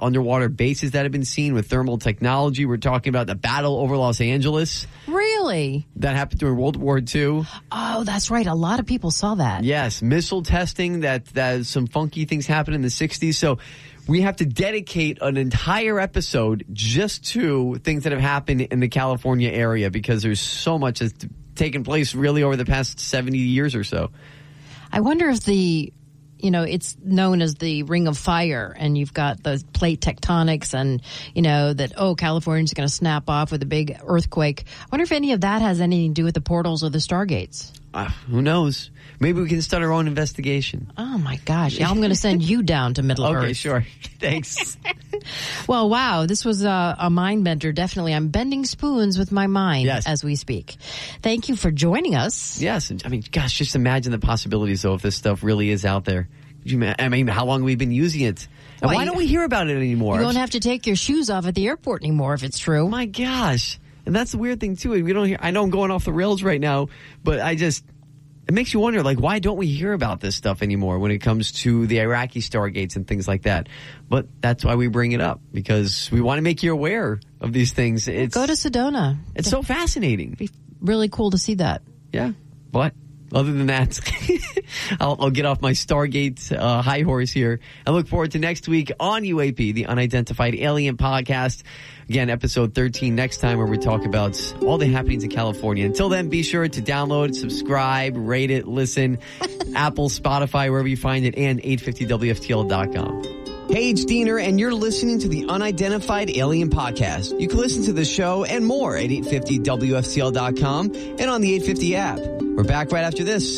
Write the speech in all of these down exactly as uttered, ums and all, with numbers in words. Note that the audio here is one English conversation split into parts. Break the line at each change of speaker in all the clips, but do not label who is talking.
underwater bases that have been seen with thermal technology. We're talking about the battle over Los Angeles.
Really?
That happened during World War Two.
Oh, that's right. A lot of people saw that.
Yes, missile testing, that, that some funky things happened in the sixties. So we have to dedicate an entire episode just to things that have happened in the California area because there's so much that's taken place really over the past seventy years or so.
I wonder if the, you know, it's known as the Ring of Fire, and you've got the plate tectonics and, you know, that, oh, California's going to snap off with a big earthquake. I wonder if any of that has anything to do with the portals or the stargates.
Uh, who knows? Maybe we can start our own investigation.
Oh, my gosh. Yeah, I'm going to send you down to Middle
okay,
Earth.
Okay, sure. Thanks.
Well, wow, this was a, a mind bender, definitely. I'm bending spoons with my mind
yes.
as we speak. Thank you for joining us.
Yes. I mean, gosh, just imagine the possibilities, though, if this stuff really is out there. Could you, I mean, how long have we been using it? And
well,
why
you,
don't we hear about it anymore?
You don't have to take your shoes off at the airport anymore if it's true.
Oh, my gosh. And that's the weird thing, too. We don't hear, I know I'm going off the rails right now, but I just... It makes you wonder, like, why don't we hear about this stuff anymore when it comes to the Iraqi stargates and things like that? But that's why we bring it up, because we want to make you aware of these things. It's,
Go to Sedona.
It's so fascinating.
It'd be really cool to see that.
Yeah, but other than that, I'll, I'll get off my Stargate uh, high horse here. I look forward to next week on U A P, the Unidentified Alien Podcast. Again, episode thirteen next time, where we talk about all the happenings in California. Until then, be sure to download, subscribe, rate it, listen, Apple, Spotify, wherever you find it, and eight fifty W F T L dot com. Hey, it's Diener, and you're listening to the Unidentified Alien Podcast. You can listen to the show and more at eight fifty W F T L dot com and on the eight fifty app. We're back right after this.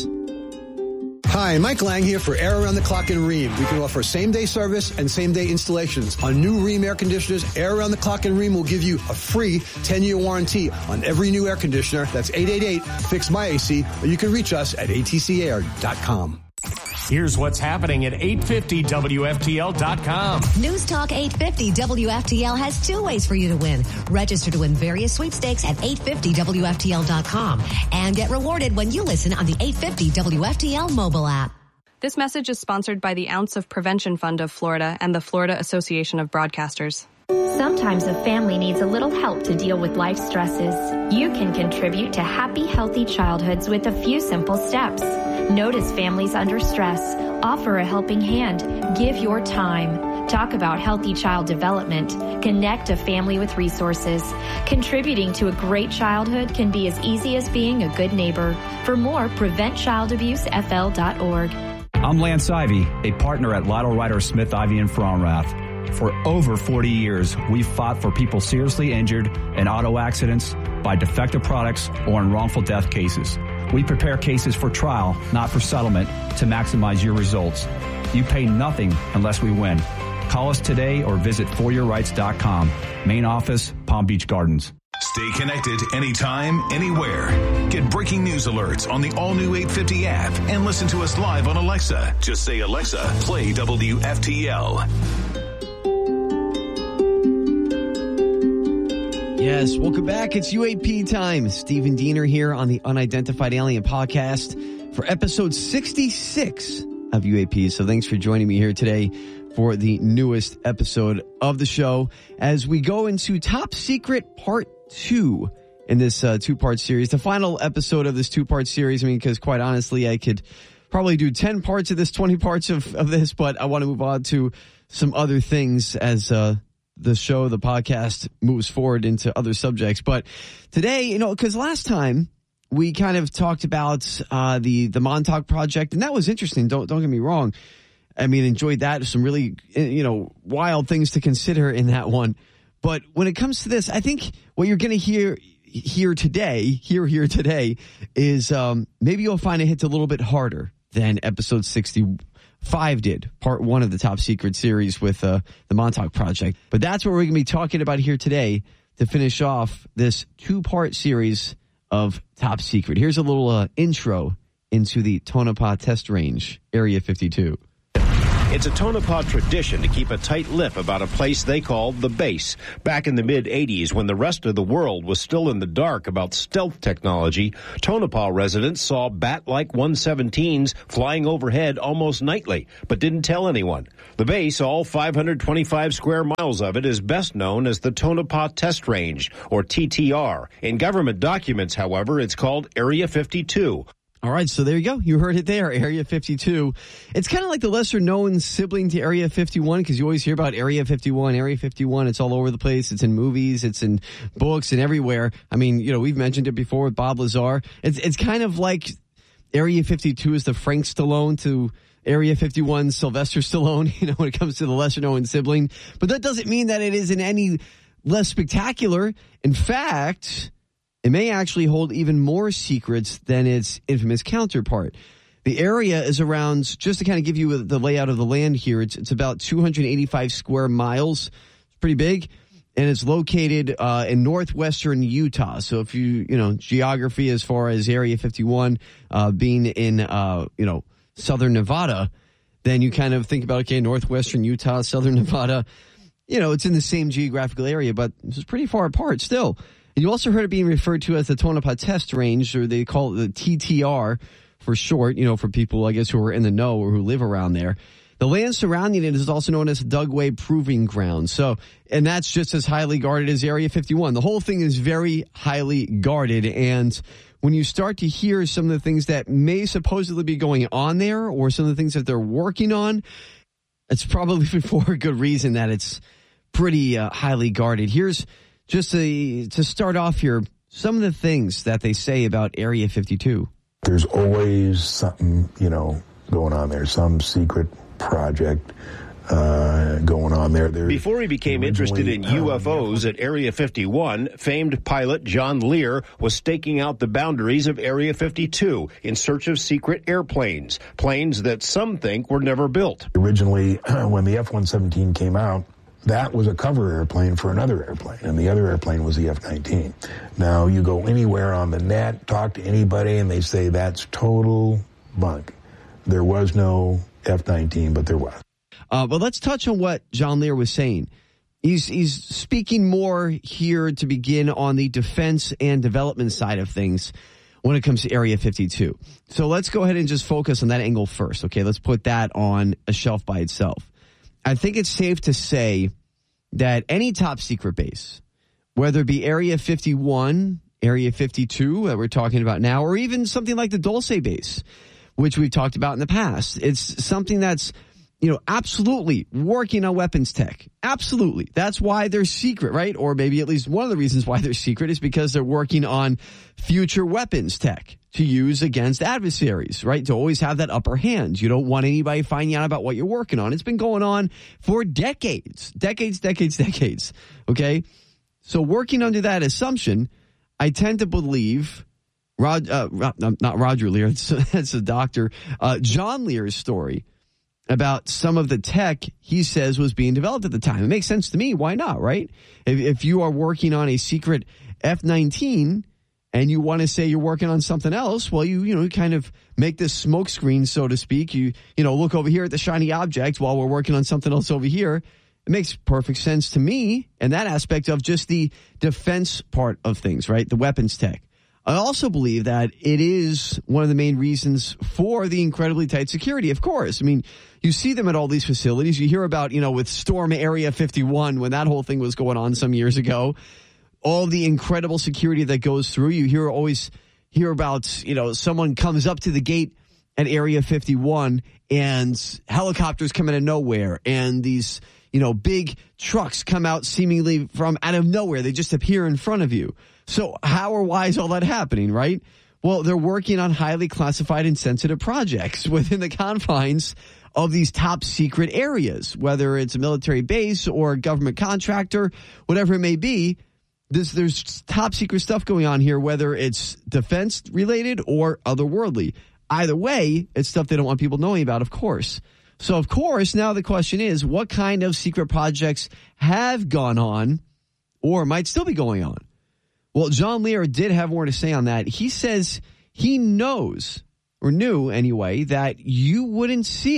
Hi, Mike Lang here for Air Around the Clock in Rheem. We can offer same-day service and same-day installations. On new Rheem air conditioners, Air Around the Clock in Rheem will give you a free ten-year warranty on every new air conditioner. That's eight eight eight, fix my A C, or you can reach us at A T C air dot com.
Here's what's happening at eight fifty W F T L dot com.
News Talk eight fifty W F T L has two ways for you to win. Register to win various sweepstakes at eight fifty W F T L dot com and get rewarded when you listen on the eight fifty W F T L mobile app.
This message is sponsored by the Ounce of Prevention Fund of Florida and the Florida Association of Broadcasters.
Sometimes a family needs a little help to deal with life stresses. You can contribute to happy, healthy childhoods with a few simple steps. Notice families under stress. Offer a helping hand. Give your time. Talk about healthy child development. Connect a family with resources. Contributing to a great childhood can be as easy as being a good neighbor. For more, prevent child abuse F L dot org.
I'm Lance Ivy, a partner at Lotto Ryder Smith Ivy and Frauenrath. For over forty years, we've fought for people seriously injured in auto accidents, by defective products, or in wrongful death cases. We prepare cases for trial, not for settlement, to maximize your results. You pay nothing unless we win. Call us today or visit for your rights dot com. Main office, Palm Beach Gardens.
Stay connected anytime, anywhere. Get breaking news alerts on the all-new eight fifty app and listen to us live on Alexa. Just say, Alexa, play W F T L.
Yes, welcome back. It's U A P time. Stephen Diener here on the Unidentified Alien Podcast for episode sixty-six of U A P. So thanks for joining me here today for the newest episode of the show as we go into Top Secret Part two in this uh, two-part series. The final episode of this two-part series, I mean, because quite honestly, I could probably do ten parts of this, twenty parts of, of this, but I want to move on to some other things as uh the show, the podcast moves forward into other subjects. But today, you know, because last time we kind of talked about uh, the the Montauk Project, and that was interesting. Don't don't get me wrong. I mean, enjoyed that. Some really, you know, wild things to consider in that one. But when it comes to this, I think what you're going to hear here today, here here today, is um, maybe you'll find it hits a little bit harder than episode sixty-five did, part one of the Top Secret series with uh, the Montauk Project. But that's what we're going to be talking about here today to finish off this two-part series of Top Secret. Here's a little uh, intro into the Tonopah Test Range, Area fifty-two.
It's a Tonopah tradition to keep a tight lip about a place they call the base. Back in the mid-eighties, when the rest of the world was still in the dark about stealth technology, Tonopah residents saw bat-like one seventeens flying overhead almost nightly, but didn't tell anyone. The base, all five hundred twenty-five square miles of it, is best known as the Tonopah Test Range, or T T R. In government documents, however, it's called Area fifty-two.
All right, so there you go. You heard it there, Area fifty-two. It's kind of like the lesser-known sibling to Area fifty-one, because you always hear about Area fifty-one. Area fifty-one, it's all over the place. It's in movies, it's in books, and everywhere. I mean, you know, we've mentioned it before with Bob Lazar. It's it's kind of like Area fifty-two is the Frank Stallone to Area fifty-one Sylvester Stallone, you know, when it comes to the lesser-known sibling. But that doesn't mean that it isn't any less spectacular. In fact, it may actually hold even more secrets than its infamous counterpart. The area is around, just to kind of give you the layout of the land here, it's, it's about two hundred eighty-five square miles. It's pretty big. And it's located uh, in northwestern Utah. So if you, you know, geography as far as Area fifty-one uh, being in, uh, you know, southern Nevada, then you kind of think about, okay, northwestern Utah, southern Nevada. You know, it's in the same geographical area, but it's pretty far apart still. And you also heard it being referred to as the Tonopah Test Range, or they call it the T T R for short, you know, for people, I guess, who are in the know or who live around there. The land surrounding it is also known as Dugway Proving Ground. So, and that's just as highly guarded as Area fifty-one. The whole thing is very highly guarded. And when you start to hear some of the things that may supposedly be going on there, or some of the things that they're working on, it's probably for a good reason that it's pretty uh, highly guarded. Here's just a, to start off here, some of the things that they say about Area fifty-two.
There's always something, you know, going on there, some secret project uh, going on there. There.
Before he became interested in U F Os at Area fifty-one, famed pilot John Lear was staking out the boundaries of Area fifty-two in search of secret airplanes, planes that some think were never built.
Originally, when the F one seventeen came out, that was a cover airplane for another airplane, and the other airplane was the F nineteen. Now, you go anywhere on the net, talk to anybody, and they say that's total bunk. There was no F nineteen, but there was.
Uh, but let's touch on what John Lear was saying. He's, he's speaking more here to begin on the defense and development side of things when it comes to Area fifty-two. So let's go ahead and just focus on that angle first, okay? Let's put that on a shelf by itself. I think it's safe to say that any top secret base, whether it be Area fifty-one, Area fifty-two that we're talking about now, or even something like the Dulce base, which we've talked about in the past, it's something that's, you know, absolutely working on weapons tech. Absolutely. That's why they're secret, right? Or maybe at least one of the reasons why they're secret is because they're working on future weapons tech to use against adversaries, right? To always have that upper hand. You don't want anybody finding out about what you're working on. It's been going on for decades, decades, decades, decades. Okay. So working under that assumption, I tend to believe Rod, uh, not Roger Lear, that's a doctor, uh, John Lear's story about some of the tech he says was being developed at the time. It makes sense to me. Why not, right? If, if you are working on a secret F nineteen and you want to say you're working on something else, well, you, you know, kind of make this smoke screen, so to speak. You, you know, look over here at the shiny object while we're working on something else over here. It makes perfect sense to me in that aspect of just the defense part of things, right? The weapons tech. I also believe that it is one of the main reasons for the incredibly tight security, of course. I mean, you see them at all these facilities. You hear about, you know, with Storm Area fifty-one, when that whole thing was going on some years ago, all the incredible security that goes through. You hear always hear about, you know, someone comes up to the gate at Area fifty-one and helicopters come out of nowhere, and these, you know, big trucks come out seemingly from out of nowhere. They just appear in front of you. So how or why is all that happening, right? Well, they're working on highly classified and sensitive projects within the confines of these top secret areas, whether it's a military base or a government contractor, whatever it may be. This, there's top secret stuff going on here, whether it's defense related or otherworldly. Either way, it's stuff they don't want people knowing about, of course. So, of course, now the question is, what kind of secret projects have gone on or might still be going on? Well, John Lear did have more to say on that. He says he knows, or knew anyway, that you wouldn't see it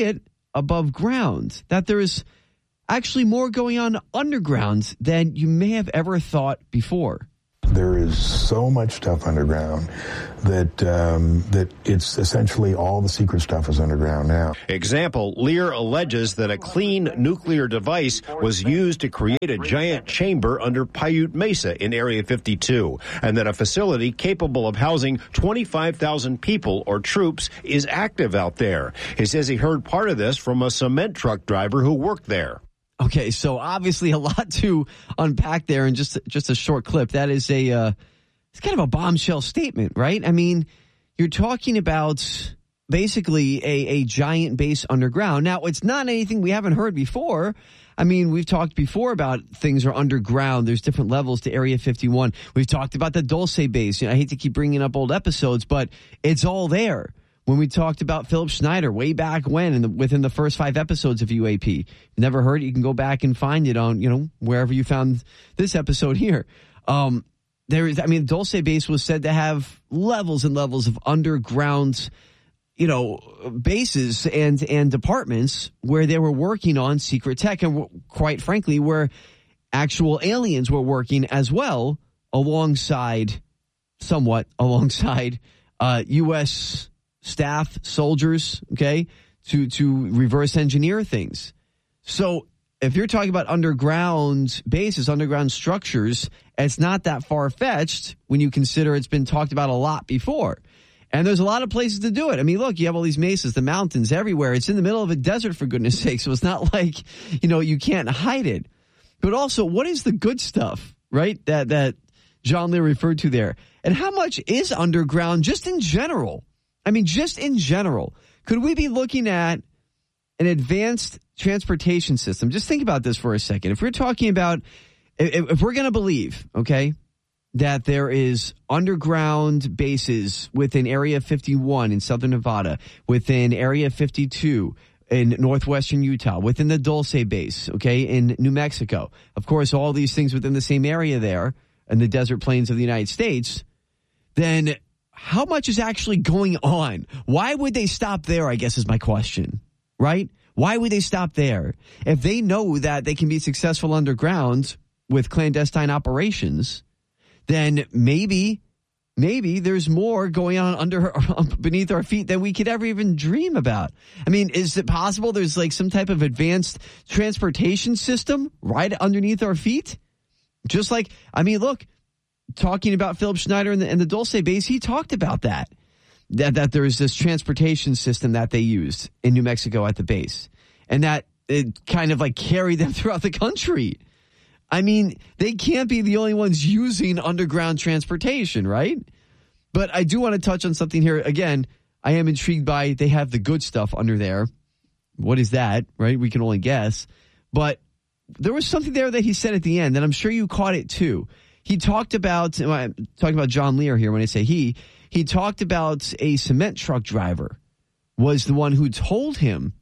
above ground, that there is actually more going on underground than you may have ever thought before.
There is so much stuff underground that um, that it's essentially all the secret stuff is underground now.
Example, Lear alleges that a clean nuclear device was used to create a giant chamber under Paiute Mesa in Area fifty-two, and that a facility capable of housing twenty-five thousand people or troops is active out there. He says he heard part of this from a cement truck driver who worked there.
Okay, so obviously a lot to unpack there in just just a short clip. That is a uh, it's kind of a bombshell statement, right? I mean, you're talking about basically a, a giant base underground. Now, it's not anything we haven't heard before. I mean, we've talked before about things are underground. There's different levels to Area fifty-one. We've talked about the Dulce base. You know, I hate to keep bringing up old episodes, but it's all there. When we talked about Philip Schneider way back when, in the, within the first five episodes of U A P, never heard it, you can go back and find it on, you know, wherever you found this episode here. Um, there is, I mean, Dulce base was said to have levels and levels of underground, you know, bases and and departments where they were working on secret tech, and quite frankly, where actual aliens were working as well, alongside, somewhat alongside uh, U S staff, soldiers, okay, to to reverse engineer things. So if you're talking about underground bases, underground structures, it's not that far-fetched when you consider it's been talked about a lot before. And there's a lot of places to do it. I mean, look, you have all these mesas, the mountains everywhere. It's in the middle of a desert, for goodness sake, so it's not like, you know, you can't hide it. But also, what is the good stuff, right, that, that John Lear referred to there? And how much is underground just in general? I mean, just in general, could we be looking at an advanced transportation system? Just think about this for a second. If we're talking about, if, if we're going to believe, okay, that there is underground bases within Area fifty-one in southern Nevada, within Area fifty-two in northwestern Utah, within the Dulce base, okay, in New Mexico. Of course, all these things within the same area there in the desert plains of the United States, then how much is actually going on? Why would they stop there, I guess is my question, right? Why would they stop there? If they know that they can be successful underground with clandestine operations, then maybe, maybe there's more going on under beneath our feet than we could ever even dream about. I mean, is it possible there's like some type of advanced transportation system right underneath our feet? Just like, I mean, look, talking about Philip Schneider and the, and the Dulce base, he talked about that, that, that there is this transportation system that they used in New Mexico at the base, and that it kind of like carried them throughout the country. I mean, they can't be the only ones using underground transportation, right? But I do want to touch on something here. Again, I am intrigued by, they have the good stuff under there. What is that, right? We can only guess. But there was something there that he said at the end, and I'm sure you caught it too. He talked about, I'm talking about John Lear here when I say he, he talked about a cement truck driver was the one who told him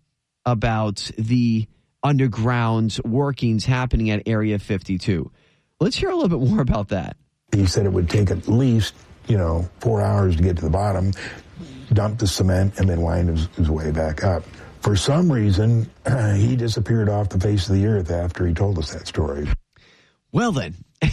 about the underground workings happening at Area fifty-two. Let's hear a little bit more about that.
He said it would take at least, you know, four hours to get to the bottom, dump the cement, and then wind his, his way back up. For some reason, uh, he disappeared off the face of the earth after he told us that story.
Well then,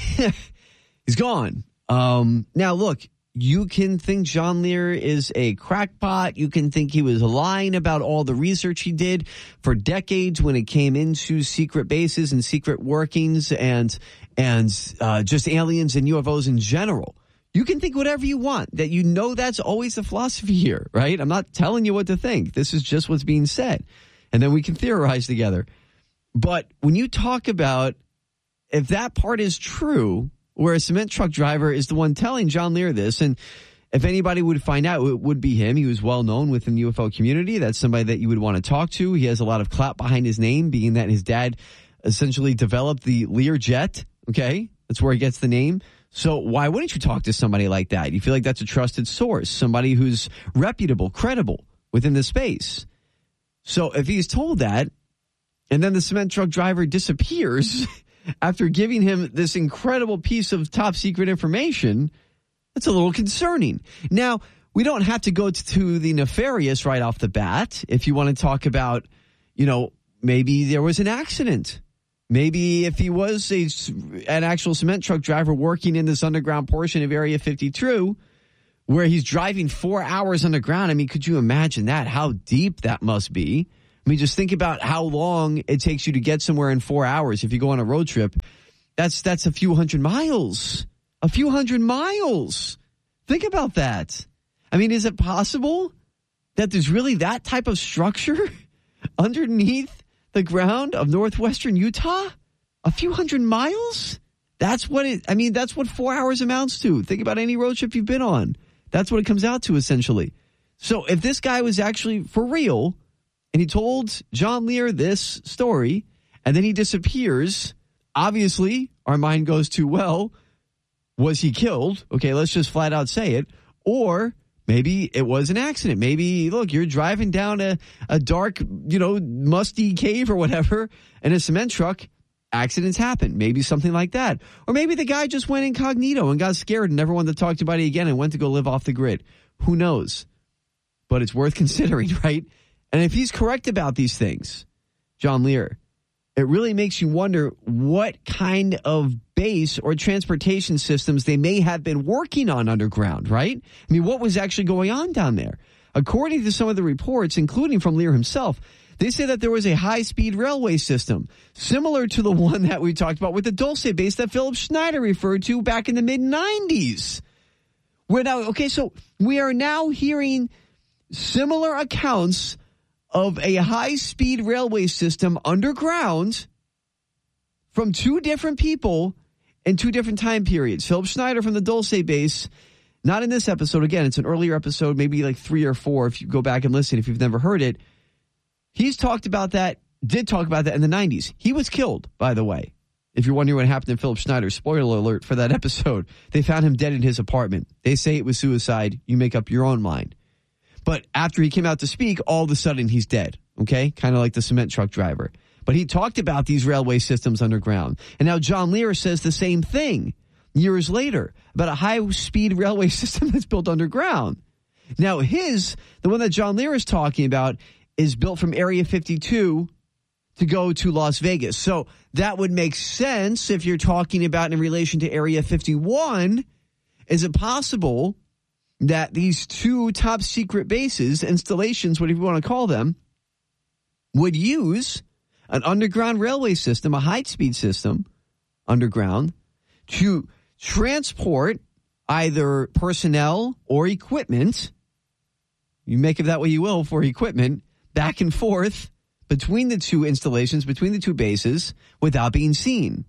he's gone. Um, now look, you can think John Lear is a crackpot. You can think he was lying about all the research he did for decades when it came into secret bases and secret workings and and uh, just aliens and U F Os in general. You can think whatever you want, that you know that's always the philosophy here, right? I'm not telling you what to think. This is just what's being said. And then we can theorize together. But when you talk about, if that part is true, where a cement truck driver is the one telling John Lear this, and if anybody would find out, it would be him. He was well known within the U F O community. That's somebody that you would want to talk to. He has a lot of clout behind his name, being that his dad essentially developed the Lear jet, okay? That's where he gets the name. So why wouldn't you talk to somebody like that? You feel like that's a trusted source, somebody who's reputable, credible within the space. So if he's told that, and then the cement truck driver disappears after giving him this incredible piece of top secret information, that's a little concerning. Now, we don't have to go to the nefarious right off the bat. If you want to talk about, you know, maybe there was an accident. Maybe if he was a, an actual cement truck driver working in this underground portion of Area fifty-two, where he's driving four hours underground. I mean, could you imagine that? How deep that must be. I mean, just think about how long it takes you to get somewhere in four hours. If you go on a road trip, that's that's a few hundred miles. A few hundred miles. Think about that. I mean, is it possible that there's really that type of structure underneath the ground of northwestern Utah? A few hundred miles? That's what it, I mean, that's what four hours amounts to. Think about any road trip you've been on. That's what it comes out to, essentially. So if this guy was actually for real, and he told John Lear this story, and then he disappears, obviously, our mind goes to, well, was he killed? Okay, let's just flat out say it. Or maybe it was an accident. Maybe, look, you're driving down a, a dark, you know, musty cave or whatever in a cement truck. Accidents happen. Maybe something like that. Or maybe the guy just went incognito and got scared and never wanted to talk to anybody again and went to go live off the grid. Who knows? But it's worth considering, right? And if he's correct about these things, John Lear, it really makes you wonder what kind of base or transportation systems they may have been working on underground, right? I mean, what was actually going on down there? According to some of the reports, including from Lear himself, they say that there was a high-speed railway system similar to the one that we talked about with the Dulce base that Philip Schneider referred to back in the mid nineties. We're now, okay, so we are now hearing similar accounts of a high-speed railway system underground from two different people in two different time periods. Philip Schneider from the Dulce base, not in this episode. Again, it's an earlier episode, maybe like three or four if you go back and listen if you've never heard it. He's talked about that, did talk about that in the nineties. He was killed, by the way. If you're wondering what happened to Philip Schneider, spoiler alert for that episode. They found him dead in his apartment. They say it was suicide. You make up your own mind. But after he came out to speak, all of a sudden he's dead, okay? Kind of like the cement truck driver. But he talked about these railway systems underground. And now John Lear says the same thing years later about a high-speed railway system that's built underground. Now his, the one that John Lear is talking about, is built from Area fifty-two to go to Las Vegas. So that would make sense if you're talking about in relation to Area fifty-one. Is it possible that these two top secret bases, installations, whatever you want to call them, would use an underground railway system, a high-speed system underground, to transport either personnel or equipment, you make of that what you will for equipment, back and forth between the two installations, between the two bases, without being seen?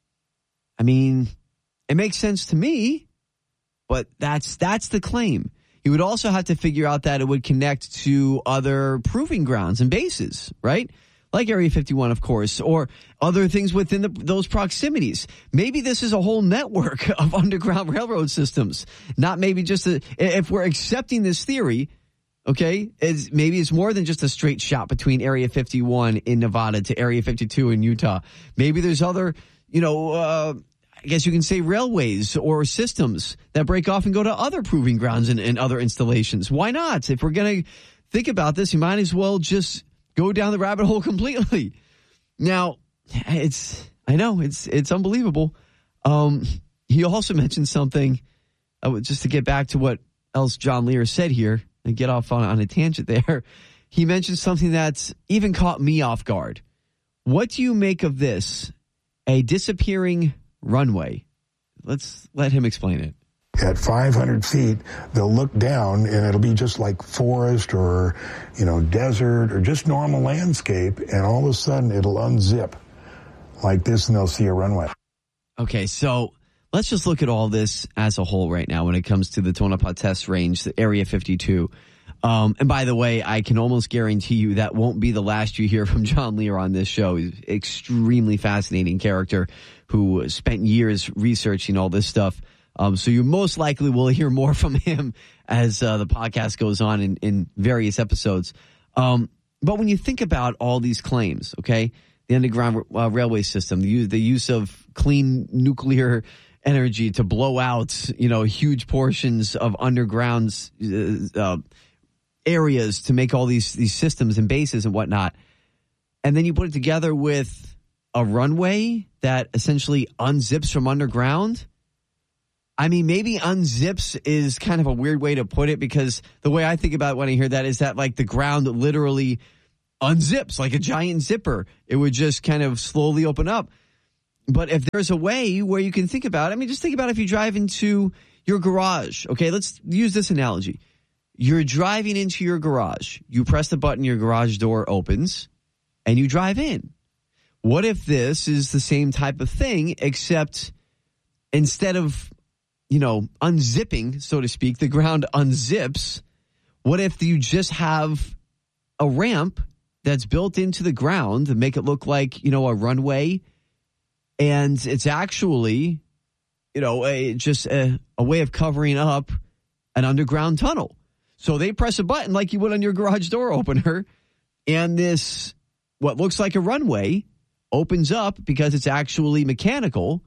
I mean, it makes sense to me, but that's that's the claim. You would also have to figure out that it would connect to other proving grounds and bases, right? Like Area fifty-one, of course, or other things within the, those proximities. Maybe this is a whole network of underground railroad systems, not maybe just a, if we're accepting this theory. Okay, it's, maybe it's more than just a straight shot between Area fifty-one in Nevada to Area fifty-two in Utah. Maybe there's other, you know, uh, I guess you can say railways or systems that break off and go to other proving grounds and, and other installations. Why not? If we're going to think about this, you might as well just go down the rabbit hole completely. Now, it's, I know, it's it's unbelievable. Um, he also mentioned something, uh, just to get back to what else John Lear said here, and get off on, on a tangent there. He mentioned something that's even caught me off guard. What do you make of this? A disappearing runway. Let's let him explain it.
At five hundred feet, they'll look down and it'll be just like forest or, you know, desert or just normal landscape. And all of a sudden it'll unzip like this and they'll see a runway.
Okay, so let's just look at all this as a whole right now when it comes to the Tonopah Test Range, the Area fifty-two. Um, and by the way, I can almost guarantee you that won't be the last you hear from John Lear on this show. He's an extremely fascinating character who spent years researching all this stuff. Um, so you most likely will hear more from him as uh, the podcast goes on in, in various episodes. Um, but when you think about all these claims, okay, the underground uh, railway system, the use, the use of clean nuclear energy to blow out, you know, huge portions of underground uh, uh, areas to make all these these systems and bases and whatnot. and then you put it together with a runway that essentially unzips from underground. I mean, maybe unzips is kind of a weird way to put it, because the way I think about it when I hear that is that like the ground literally unzips like a giant zipper. It would just kind of slowly open up. But if there's a way where you can think about it, I mean, just think about if you drive into your garage. Okay, let's use this analogy. You're driving into your garage. You press the button, your garage door opens, and you drive in. What if this is the same type of thing, except instead of, you know, unzipping, so to speak, the ground unzips? What if you just have a ramp that's built into the ground to make it look like, you know, a runway, and it's actually, you know, a, just a, a way of covering up an underground tunnel? So they press a button like you would on your garage door opener, and this, what looks like a runway, opens up because it's actually mechanical,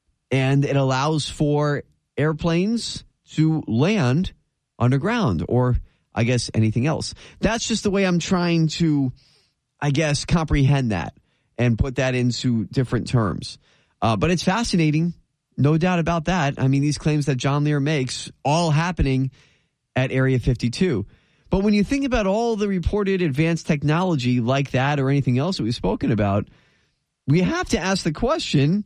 and it allows for airplanes to land underground, or I guess anything else. That's just the way I'm trying to, I guess, comprehend that and put that into different terms. Uh, but it's fascinating, no doubt about that. I mean, these claims that John Lear makes, all happening at Area fifty-two. But when you think about all the reported advanced technology like that or anything else that we've spoken about, we have to ask the question,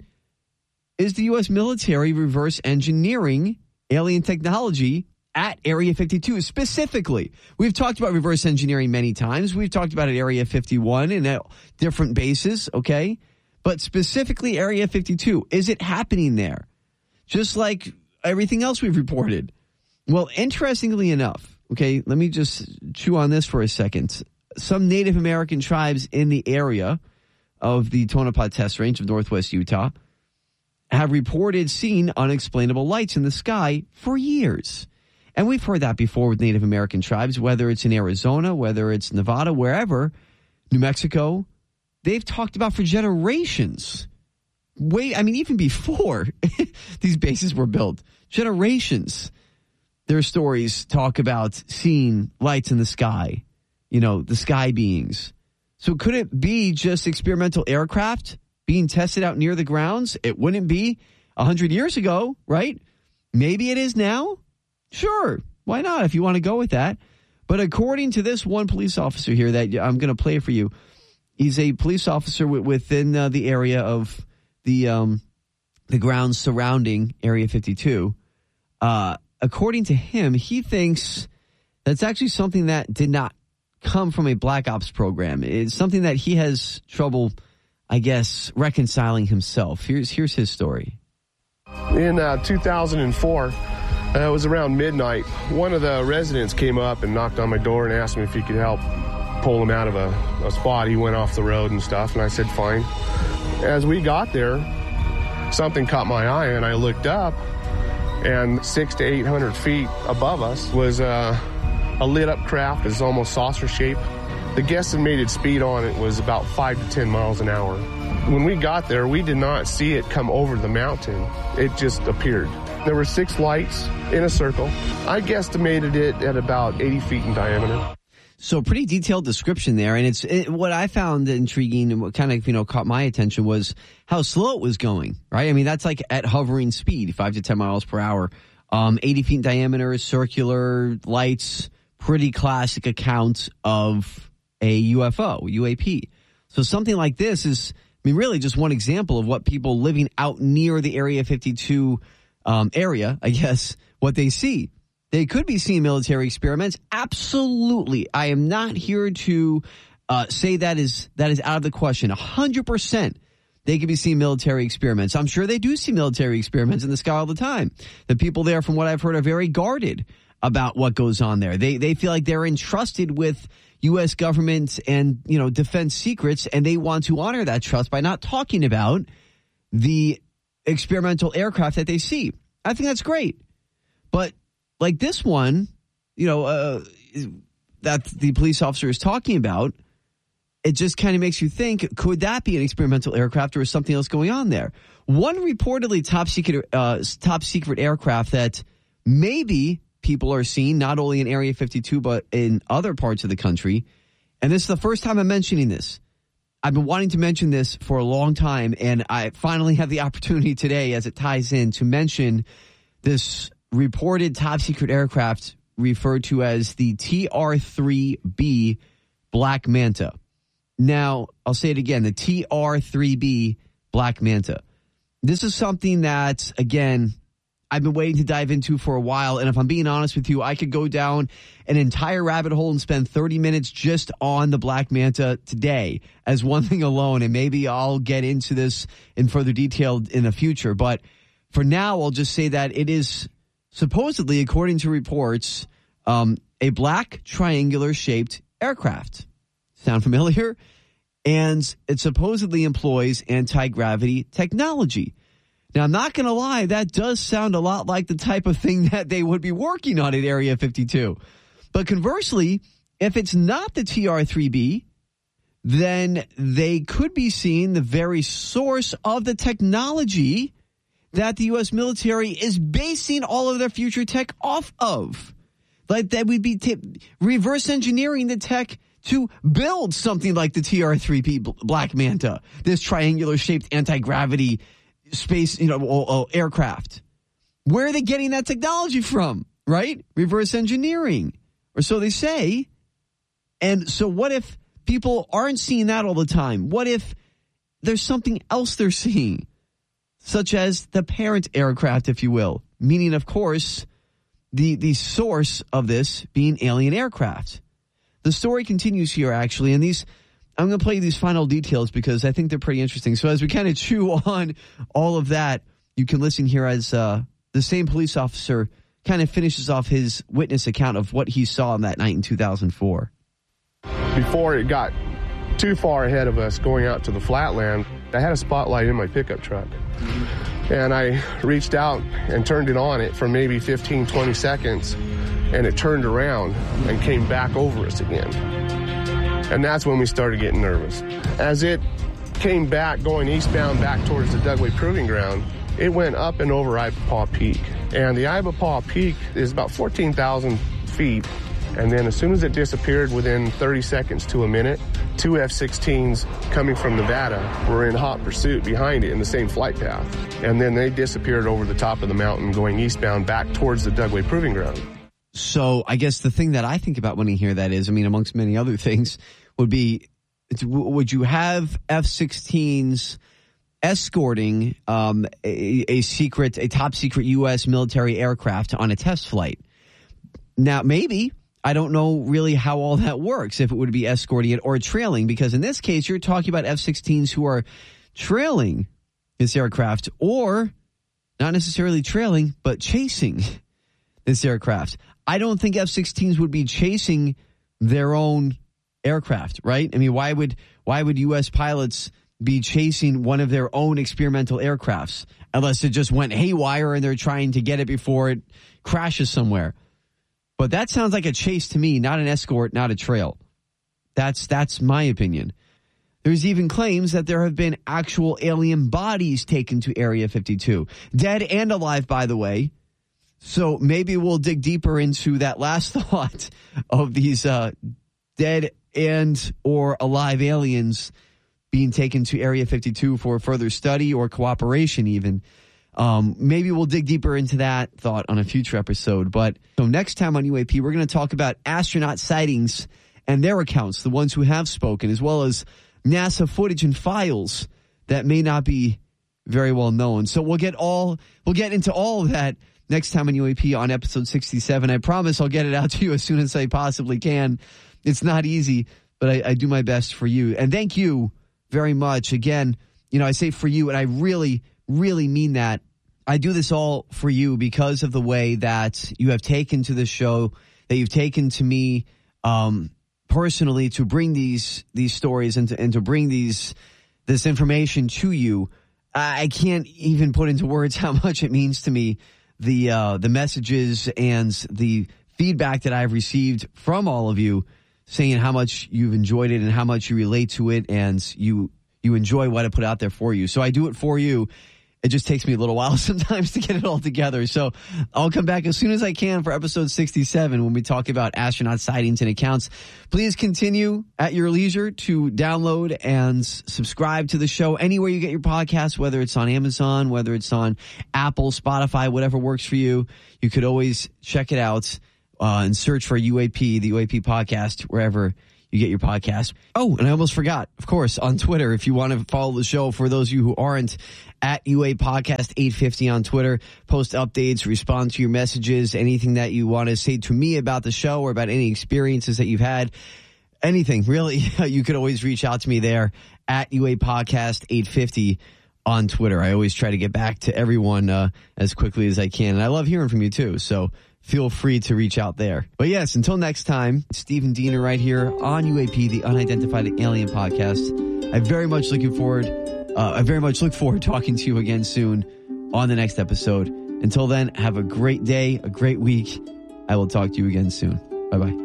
is the U S military reverse engineering alien technology at Area fifty-two specifically? We've talked about reverse engineering many times. We've talked about it at Area fifty-one and at different bases, okay? But specifically Area fifty-two, is it happening there? Just like everything else we've reported. Well, interestingly enough, okay, let me just chew on this for a second. Some Native American tribes in the area of the Tonopah Test Range of northwest Utah have reported seeing unexplainable lights in the sky for years. And we've heard that before with Native American tribes, whether it's in Arizona, whether it's Nevada, wherever, New Mexico. They've talked about for generations. Wait, I mean, even before these bases were built, generations. Their stories talk about seeing lights in the sky, you know, the sky beings. So could it be just experimental aircraft being tested out near the grounds? It wouldn't be one hundred years ago, right? Maybe it is now. Sure. Why not, if you want to go with that? But according to this one police officer here that I'm going to play for you, he's a police officer within uh, the area of the um, the grounds surrounding Area fifty-two. Uh, according to him, he thinks that's actually something that did not come from a Black Ops program. It's something that he has trouble, I guess, reconciling himself. Here's here's his story.
In uh, two thousand four, uh, it was around midnight. One of the residents came up and knocked on my door and asked me if he could help pull him out of a, a spot. He went off the road and stuff, and I said, fine. As we got there, something caught my eye, and I looked up, and six to eight hundred feet above us was uh, a lit-up craft. It's almost saucer-shaped. The guesstimated speed on it was about five to ten miles an hour. When we got there, we did not see it come over the mountain. It just appeared. There were six lights in a circle. I guesstimated it at about eighty feet in diameter.
So pretty detailed description there. And it's it, what I found intriguing and what kind of, you know, caught my attention was how slow it was going, right? I mean, that's like at hovering speed, five to ten miles per hour. Um, eighty feet in diameter, circular lights, pretty classic account of a U F O, U A P. So something like this is, I mean, really just one example of what people living out near the Area fifty-two um, area, I guess, what they see. They could be seeing military experiments. Absolutely. I am not here to uh, say that is that is out of the question. one hundred percent they could be seeing military experiments. I'm sure they do see military experiments in the sky all the time. The people there, from what I've heard, are very guarded about what goes on there. They they feel like they're entrusted with U S government and, you know, defense secrets, and they want to honor that trust by not talking about the experimental aircraft that they see. I think that's great. But like this one, you know, uh, that the police officer is talking about, it just kind of makes you think, could that be an experimental aircraft or is something else going on there? One reportedly top secret, uh, top secret aircraft that maybe people are seeing, not only in Area fifty-two, but in other parts of the country. And this is the first time I'm mentioning this. I've been wanting to mention this for a long time, and I finally have the opportunity today, as it ties in, to mention this reported top-secret aircraft referred to as the T R three B Black Manta. Now, I'll say it again, the T R three B Black Manta. This is something that, again, I've been waiting to dive into for a while, and if I'm being honest with you, I could go down an entire rabbit hole and spend thirty minutes just on the Black Manta today as one thing alone, and maybe I'll get into this in further detail in the future. But for now, I'll just say that it is supposedly, according to reports, um, a black triangular-shaped aircraft. Sound familiar? And it supposedly employs anti-gravity technology. Now, I'm not going to lie, that does sound a lot like the type of thing that they would be working on at Area fifty-two. But conversely, if it's not the T R three B, then they could be seeing the very source of the technology that the U S military is basing all of their future tech off of. Like that would be t- reverse engineering the tech to build something like the T R three B Black Manta, this triangular-shaped anti-gravity space, you know, uh, aircraft. Where are they getting that technology from, right? Reverse engineering, or so they say. And so what if people aren't seeing that all the time? What if there's something else they're seeing, such as the parent aircraft, if you will, meaning, of course, the, the source of this being alien aircraft? The story continues here, actually, and these I'm going to play you these final details because I think they're pretty interesting. So as we kind of chew on all of that, you can listen here as uh, the same police officer kind of finishes off his witness account of what he saw on that night in two thousand four.
Before it got too far ahead of us going out to the flatland, I had a spotlight in my pickup truck. And I reached out and turned it on it for maybe fifteen, twenty seconds, and it turned around and came back over us again. And that's when we started getting nervous. As it came back, going eastbound back towards the Dugway Proving Ground, it went up and over Ibapaw Peak. And the Ibapaw Peak is about fourteen thousand feet. And then as soon as it disappeared within thirty seconds to a minute, two F sixteens coming from Nevada were in hot pursuit behind it in the same flight path. And then they disappeared over the top of the mountain going eastbound back towards the Dugway Proving Ground.
So I guess the thing that I think about when I hear that is, I mean, amongst many other things, would be, would you have F sixteens escorting um, a, a secret, a top secret U S military aircraft on a test flight? Now, maybe. I don't know really how all that works, if it would be escorting it or trailing, because in this case, you're talking about F sixteens who are trailing this aircraft, or not necessarily trailing, but chasing this aircraft. I don't think F sixteens would be chasing their own aircraft, right? I mean, why would why would U S pilots be chasing one of their own experimental aircrafts unless it just went haywire and they're trying to get it before it crashes somewhere? But that sounds like a chase to me, not an escort, not a trail. That's that's my opinion. There's even claims that there have been actual alien bodies taken to Area fifty-two. Dead and alive, by the way. So maybe we'll dig deeper into that last thought of these uh, dead and or alive aliens being taken to Area fifty-two for further study or cooperation even. Um, maybe we'll dig deeper into that thought on a future episode. But so next time on U A P, we're going to talk about astronaut sightings and their accounts, the ones who have spoken, as well as NASA footage and files that may not be very well known. So we'll get all we'll get into all of that next time on U A P on episode sixty-seven. I promise I'll get it out to you as soon as I possibly can. It's not easy, but I, I do my best for you. And thank you very much. Again, you know, I say for you, and I really, really mean that. I do this all for you because of the way that you have taken to this show, that you've taken to me um, personally to bring these these stories and to, and to bring these this information to you. I can't even put into words how much it means to me, the uh, the messages and the feedback that I've received from all of you, saying how much you've enjoyed it and how much you relate to it and you you enjoy what I put out there for you. So I do it for you. it just takes me a little while sometimes to get it all together. So I'll come back as soon as I can for episode sixty-seven when we talk about astronaut sightings and accounts. Please continue at your leisure to download and subscribe to the show anywhere you get your podcasts, whether it's on Amazon, whether it's on Apple, Spotify, whatever works for you. You could always check it out uh, and search for U A P, the U A P podcast, wherever you get your podcast. Oh, and I almost forgot, of course, on Twitter, if you want to follow the show, for those of you who aren't, at U A Podcast eight fifty on Twitter, post updates, respond to your messages, anything that you want to say to me about the show or about any experiences that you've had, anything, really, you could always reach out to me there at U A Podcast eight fifty on Twitter. I always try to get back to everyone uh, as quickly as I can, and I love hearing from you too, so feel free to reach out there. But yes, until next time, Stephen Diener right here on U A P, the Unidentified Alien Podcast. I very much looking forward, uh, I very much look forward to talking to you again soon on the next episode. Until then, have a great day, a great week. I will talk to you again soon. Bye-bye.